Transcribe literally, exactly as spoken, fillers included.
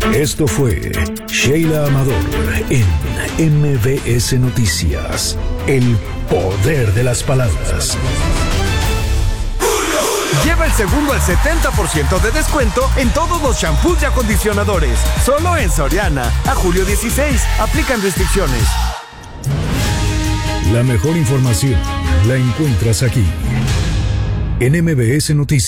Esto fue Sheila Amador en M B S Noticias. El poder de las palabras. Lleva el segundo al setenta por ciento de descuento en todos los shampoos y acondicionadores. Solo en Soriana. A julio dieciséis. Aplican restricciones. La mejor información la encuentras aquí en M B S Noticias.